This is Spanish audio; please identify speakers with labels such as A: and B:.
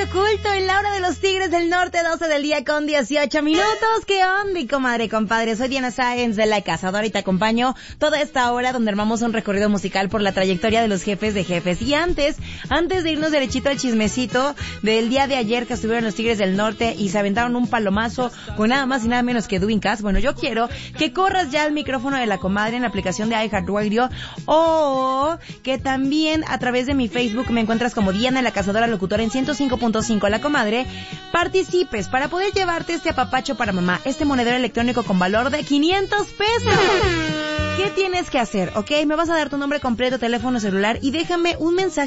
A: oculto en la hora de los Tigres del Norte, 12 del día con 18 minutos. ¿Qué onda, comadre, compadre? Soy Diana Sáenz de La Cazadora y te acompaño toda esta hora donde armamos un recorrido musical por la trayectoria de los jefes de jefes. Y antes de irnos derechito al chismecito del día de ayer que estuvieron los Tigres del Norte y se aventaron un palomazo con nada más y nada menos que Edwin Cass, bueno, yo quiero que corras ya al micrófono de la comadre en la aplicación de iHeartRadio o que también a través de mi Facebook me encuentras como Diana La Cazadora Locutora en 105.5 La Comadre, participes para poder llevarte este apapacho para mamá, este monedero electrónico con valor de 500 pesos. ¿Qué tienes que hacer? ¿Ok? Me vas a dar tu nombre completo, teléfono celular y déjame un mensaje